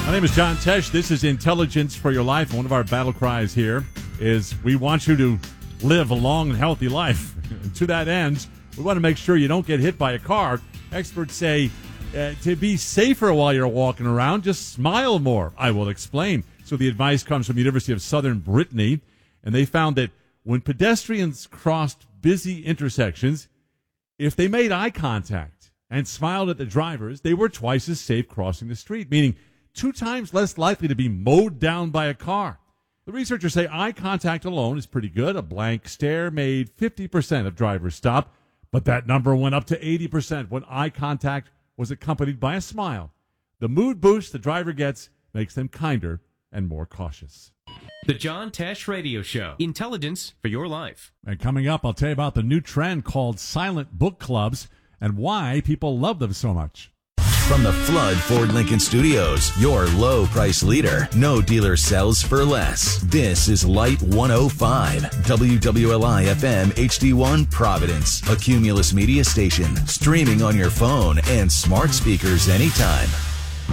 My name is John Tesh. This is Intelligence for Your Life. One of our battle cries here is we want you to live a long and healthy life. And to that end, we want to make sure you don't get hit by a car. Experts say to be safer while you're walking around, just smile more. I will explain. So the advice comes from the University of Southern Brittany, and they found that when pedestrians crossed busy intersections, if they made eye contact and smiled at the drivers, they were twice as safe crossing the street, meaning 2 times less likely to be mowed down by a car. The researchers say eye contact alone is pretty good. A blank stare made 50% of drivers stop, but that number went up to 80% when eye contact was accompanied by a smile. The mood boost the driver gets makes them kinder and more cautious. The John Tesh Radio Show. Intelligence for your life. And coming up, I'll tell you about the new trend called silent book clubs and why people love them so much. From the Flood Ford Lincoln Studios, your low price leader. No dealer sells for less. This is Light 105, WWLI FM HD1 Providence, a Cumulus media station, streaming on your phone and smart speakers anytime.